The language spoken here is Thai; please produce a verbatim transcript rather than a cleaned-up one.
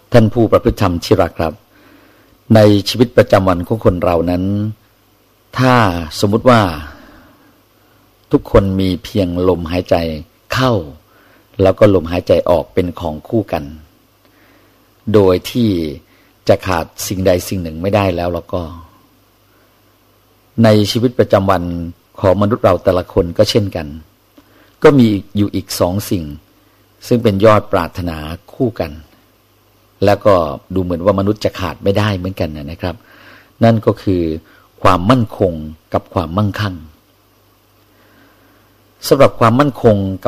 ท่านผู้ประพฤติธรรมที่รักครับในชีวิตประจำวันของคนเรานั้นถ้าสมมุติว่าทุกคนมีเพียงลมหายใจเข้าแล้วก็ลมหายใจออกเป็นของคู่กันโดยที่จะขาดสิ่งใดสิ่งหนึ่งไม่ได้แล้วแล้วก็ในชีวิตประจำวันของมนุษย์เราแต่ละคนก็เช่นกันก็มีอยู่อีกสองสิ่งซึ่งเป็นยอดปรารถนาคู่กันแล้วก็ดูเหมือนว่ามนุษย์จะขาดไม่ได้เหมือนกันนะครับนั่นก็คือความมั่นคงกับความมั่งคั่งสำหรับความมั่นคงกับ